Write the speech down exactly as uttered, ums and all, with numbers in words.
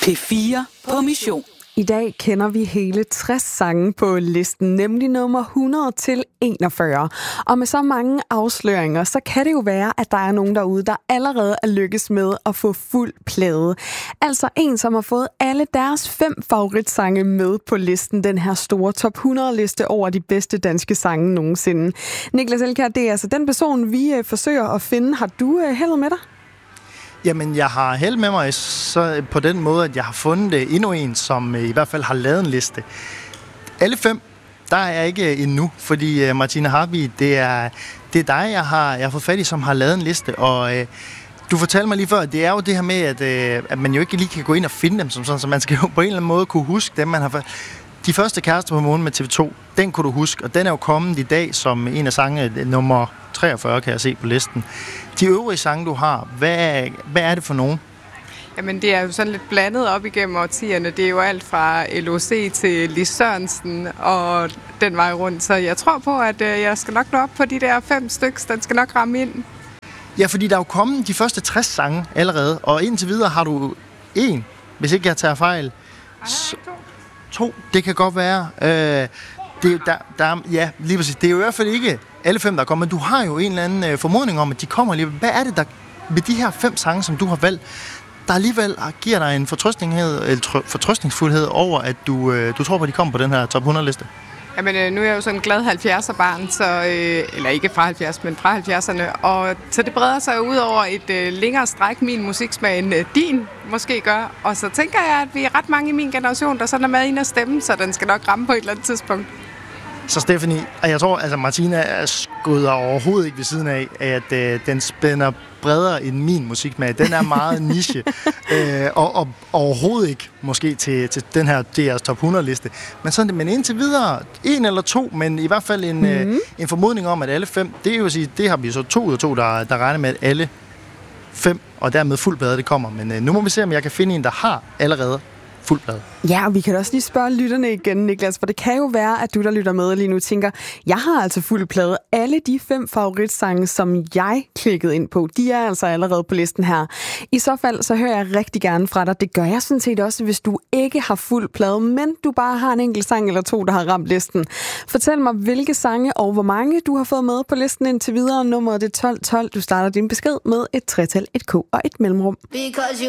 P fire på mission. I dag kender vi hele tres sange på listen, nemlig nummer hundrede til enogfyrre. Og med så mange afsløringer, så kan det jo være, at der er nogen derude, der allerede er lykkes med at få fuld plade. Altså en, som har fået alle deres fem favoritsange med på listen, den her store top hundrede liste over de bedste danske sange nogensinde. Niklas Elkjær, det er altså den person, vi forsøger at finde. Har du heldet med dig? Jamen, jeg har held med mig så på den måde, at jeg har fundet endnu en, som i hvert fald har lavet en liste. Alle fem, der er jeg ikke endnu, fordi Martina Harvig, det er, det er dig, jeg har, jeg har fået fat i, som har lavet en liste. Og øh, du fortalte mig lige før, at det er jo det her med, at, øh, at man jo ikke lige kan gå ind og finde dem, som sådan, så man skal jo på en eller anden måde kunne huske dem, man har. De første Kærester på månen med T V to, den kunne du huske, og den er jo kommet i dag som en af sangene, nummer treogfyrre, kan jeg se på listen. De øvrige sange, du har, hvad, hvad er det for nogen? Jamen, det er jo sådan lidt blandet op igennem årtierne. Det er jo alt fra L O C til Lis Sørensen og den vej rundt. Så jeg tror på, at jeg skal nok nå op på de der fem stykker. Den skal nok ramme ind. Ja, fordi der er jo kommet de første tres sange allerede, og indtil videre har du en, hvis ikke jeg tager fejl. Så, to, det kan godt være. Øh, det, der, der, ja, lige præcis. Det er jo i hvert fald ikke alle fem, der er kommet, men du har jo en eller anden øh, formodning om, at de kommer alligevel. Hvad er det, der med de her fem sange, som du har valgt, der alligevel giver dig en fortrøstningsfuldhed over, at du, øh, du tror på, at de kommer på den her top hundrede-liste? Jamen, øh, nu er jeg jo sådan en glad halvfjerdser-barn, så, øh, eller ikke fra halvfjerds, men fra halvfjerdserne, og så det breder sig ud over et øh, længere stræk, min musiksmag, end øh, din måske gør. Og så tænker jeg, at vi er ret mange i min generation, der sådan er med ind og stemme, så den skal nok ramme på et eller andet tidspunkt. Så Stephanie, og jeg tror, altså Martina er skudt overhovedet ikke ved siden af, at øh, den spænder bredere end min musikmag. Den er meget niche, øh, og, og overhovedet ikke måske til, til den her D R's top hundrede-liste. Men, sådan, men indtil videre, en eller to, men i hvert fald en, mm-hmm. øh, en formodning om, at alle fem, det er jo at sige, det har vi så to ud af to, der, der regner med, at alle fem, og dermed fuld plade, det kommer. Men øh, nu må vi se, om jeg kan finde en, der har allerede fuld plade. Ja, og vi kan også lige spørge lytterne igen, Niklas, for det kan jo være, at du, der lytter med lige nu, tænker, jeg har altså fuld plade. Alle de fem favoritsange, som jeg klikkede ind på, de er altså allerede på listen her. I så fald, så hører jeg rigtig gerne fra dig. Det gør jeg sådan set også, hvis du ikke har fuld plade, men du bare har en enkelt sang eller to, der har ramt listen. Fortæl mig, hvilke sange og hvor mange du har fået med på listen indtil videre. Nummeret er tolv tolv. Du starter din besked med et tretal, et K og et mellemrum.